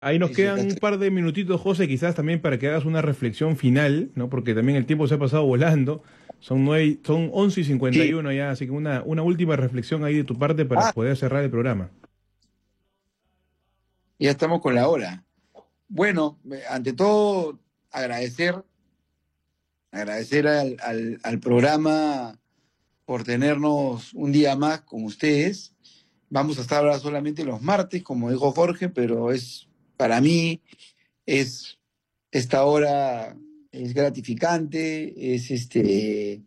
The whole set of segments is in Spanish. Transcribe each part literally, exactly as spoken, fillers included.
Ahí nos Sí, sí, acá quedan un estoy. par de minutitos, José, quizás también para que hagas una reflexión final, ¿no? Porque también el tiempo se ha pasado volando. Son nueve, son once y cincuenta y Sí. uno ya, así que una, una última reflexión ahí de tu parte para Ah, poder cerrar el programa. ya estamos con la hora. Bueno, eh, ante todo, agradecer, agradecer al, al, al programa por tenernos un día más con ustedes. Vamos a estar ahora solamente los martes, como dijo Jorge, pero es para mí es esta hora es gratificante, es este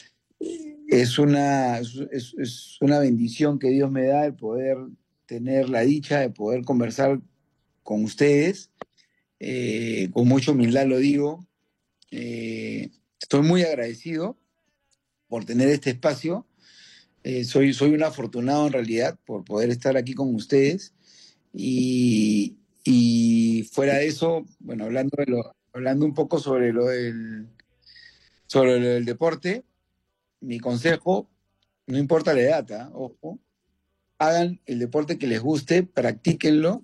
es una es, es- es una bendición que Dios me da el poder tener la dicha de poder conversar con ustedes. Eh, con mucha humildad lo digo. Eh, estoy muy agradecido por tener este espacio. Eh, soy, soy un afortunado en realidad por poder estar aquí con ustedes. Y, y fuera de eso, bueno, hablando, de lo, hablando un poco sobre lo del, sobre lo del deporte, mi consejo, no importa la edad, ¿ah? Ojo, hagan el deporte que les guste, practíquenlo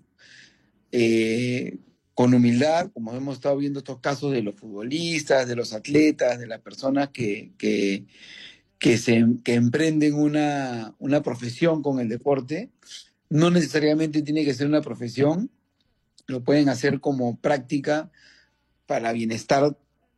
eh, con humildad, como hemos estado viendo estos casos de los futbolistas, de los atletas, de las personas que, que, que, se, que emprenden una, una profesión con el deporte. No necesariamente tiene que ser una profesión, lo pueden hacer como práctica para bienestar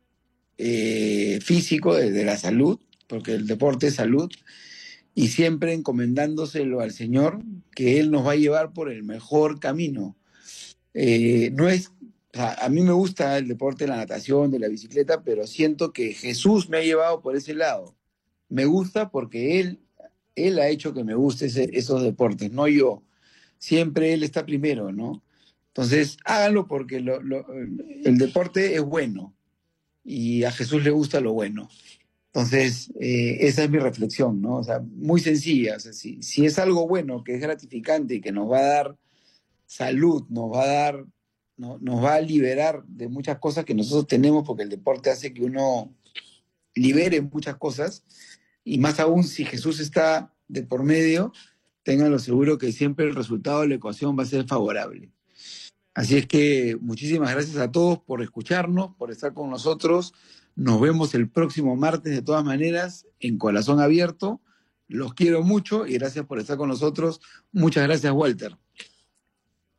eh, físico, de, de la salud, porque el deporte es salud, y siempre encomendándoselo al Señor, que Él nos va a llevar por el mejor camino. Eh, no es, o sea, a mí me gusta el deporte de la natación, de la bicicleta, pero siento que Jesús me ha llevado por ese lado. Me gusta porque Él, él ha hecho que me guste ese, esos deportes, no yo. Siempre Él está primero, ¿no? Entonces, háganlo porque lo, lo, el deporte es bueno y a Jesús le gusta lo bueno. Entonces, eh, esa es mi reflexión, ¿no? O sea, muy sencilla. O sea, si, si es algo bueno, que es gratificante y que nos va a dar salud, nos va a dar, no, nos va a liberar de muchas cosas que nosotros tenemos, porque el deporte hace que uno libere muchas cosas, y más aún si Jesús está de por medio, ténganlo seguro que siempre el resultado de la ecuación va a ser favorable. Así es que muchísimas gracias a todos por escucharnos, por estar con nosotros. Nos vemos el próximo martes de todas maneras en Corazón Abierto. Los quiero mucho y gracias por estar con nosotros. Muchas gracias, Walter.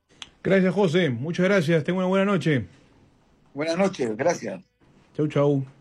Gracias, José. Muchas gracias. Tenga una buena noche. Buenas noches, gracias. Chau, chau.